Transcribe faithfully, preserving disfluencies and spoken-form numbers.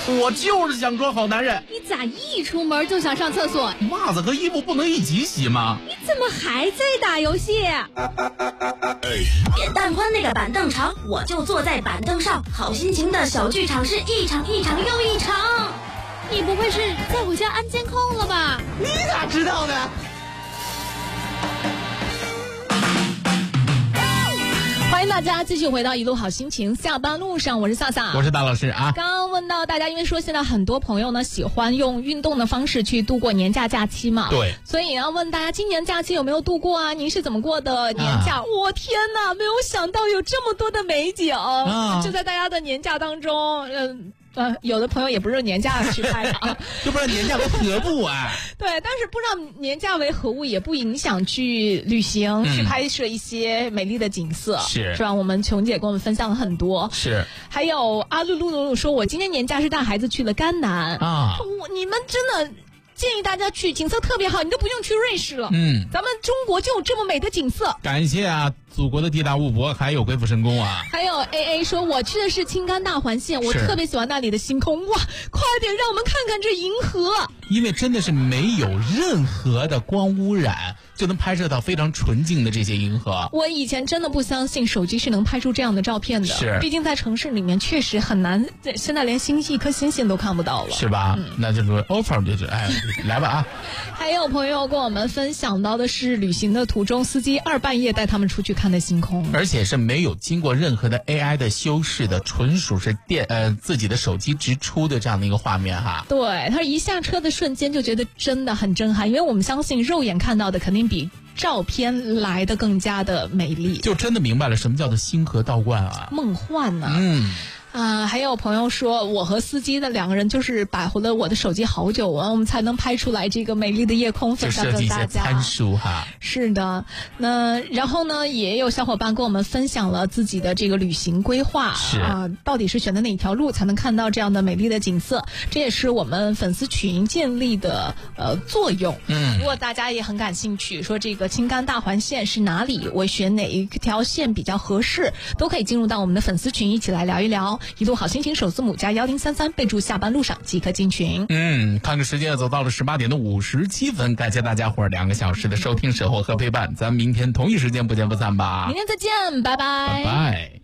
我就是想装好男人。 你咋一出门就想上厕所？ 袜子和衣服不能一起洗吗？ 你怎么还在打游戏？ 扁担宽那个板凳长，我就坐在板凳上。好心情的小剧场是一场一场又一场。 你不会是在我家安监控了吧？ 你咋知道的？ 欢迎大家继续回到一路好心情，下班路上，我是萨萨， 我是大老师啊。 刚刚问到大家，因为说现在很多朋友呢喜欢用运动的方式去度过年假假期嘛， 对， 所以要问大家今年假期有没有度过啊？您是怎么过的年假？我、啊、天哪，没有想到有这么多的美景，啊、就在大家的年假当中，嗯。呃，有的朋友也不是年假去拍的啊， 就不知道年假为何物啊？ 对，但是不知道年假为何物，也不影响去旅行、嗯、去拍摄一些美丽的景色， 是是吧？我们琼姐跟我们分享了很多， 是。 还有阿露露露露说，我今年年假是带孩子去了甘南啊， 我你们真的。建议大家去，景色特别好，你都不用去瑞士了。 嗯， 咱们中国就有这么美的景色。 感谢啊，祖国的地大物博，还有鬼斧神工啊。 还有 A A 说，我去的是青甘大环线，我特别喜欢那里的星空。哇，快点让我们看看这银河。 因为真的是没有任何的光污染，就能拍摄到非常纯净的这些银河。 我以前真的不相信手机是能拍出这样的照片的， 是， 毕竟在城市里面确实很难，现在连星系一颗星星都看不到了， 是吧？嗯、那就是 offer 就是哎，来吧啊！ 还有朋友跟我们分享到的是，旅行的途中，司机二半夜带他们出去看的星空， 而且是没有经过任何的 A I 的修饰的，纯属是电呃自己的手机直出的这样的一个画面哈。 对，他一下车的瞬间就觉得真的很震撼，因为我们相信肉眼看到的肯定比照片来的更加的美丽， 就真的明白了什么叫做星河道观啊， 梦幻呢、啊。 嗯。 啊、呃，还有朋友说，我和司机的两个人就是摆活了我的手机好久啊，我们才能拍出来这个美丽的夜空，分享给大家。 参数哈。 是的，那然后呢，也有小伙伴跟我们分享了自己的这个旅行规划是啊、呃，到底是选择哪条路才能看到这样的美丽的景色？这也是我们粉丝群建立的呃作用。 嗯， 如果大家也很感兴趣，说这个青甘大环线是哪里，我选哪一条线比较合适，都可以进入到我们的粉丝群一起来聊一聊。一路好心情首字母加幺零三三，备注下班路上即可进群。 嗯，看着时间走到了十八点的五十七分，感谢大家伙儿两个小时的收听、守候和陪伴，咱们明天同一时间不见不散吧。 明天再见，拜拜。 拜拜。